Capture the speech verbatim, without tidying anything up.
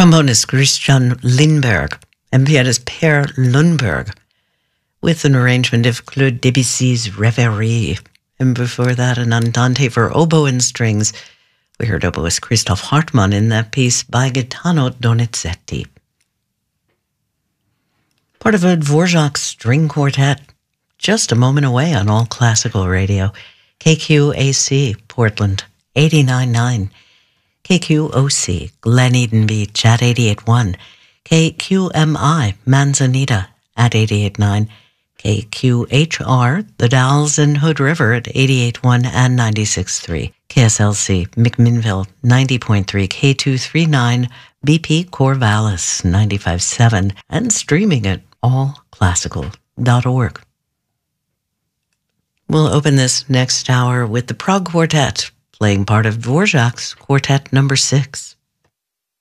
Trombonist Christian Lindberg and pianist Per Lundberg, with an arrangement of Claude Debussy's Rêverie. And before that, an andante for oboe and strings. We heard oboist Christoph Hartmann in that piece by Gaetano Donizetti. Part of a Dvorak string quartet, just a moment away on All Classical Radio. K Q A C, Portland, eighty-nine point nine. K Q O C, Glen Eden Beach at eighty-eight point one. K Q M I, Manzanita at eighty-eight point nine. K Q H R, The Dalles and Hood River at eighty-eight point one and ninety-six point three. K S L C, McMinnville, ninety point three. K two thirty-nine, B P Corvallis, ninety-five point seven. And streaming at all classical dot org. We'll open this next hour with the Prague Quartet, playing part of Dvorak's Quartet number six.